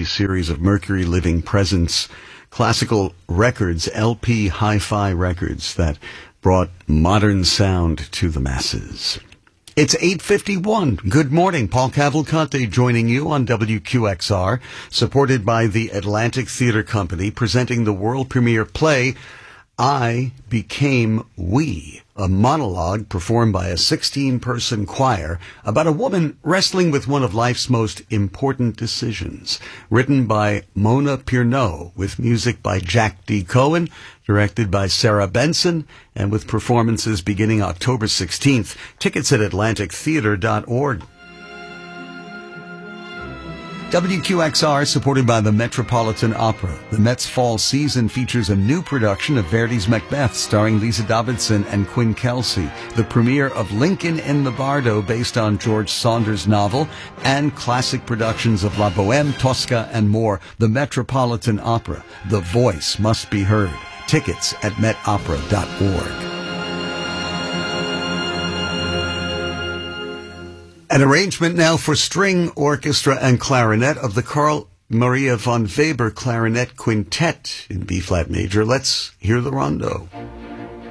LP series of Mercury Living Presence classical records, LP hi-fi records that brought modern sound to the masses. It's 8:51. Good morning. Paul Cavalcante joining you on WQXR, supported by the Atlantic Theater Company, presenting the world premiere play, I Became We, a monologue performed by a 16-person choir about a woman wrestling with one of life's most important decisions. Written by Mona Pirneau, with music by Jack D. Cohen, directed by Sarah Benson, and with performances beginning October 16th. Tickets at atlantictheater.org. WQXR, supported by the Metropolitan Opera. The Met's fall season features a new production of Verdi's Macbeth, starring Lisa Davidson and Quinn Kelsey, the premiere of Lincoln in the Bardo, based on George Saunders' novel, and classic productions of La Bohème, Tosca, and more. The Metropolitan Opera. The voice must be heard. Tickets at metopera.org. An arrangement now for string, orchestra, and clarinet of the Carl Maria von Weber Clarinet Quintet in B-flat major. Let's hear the rondo.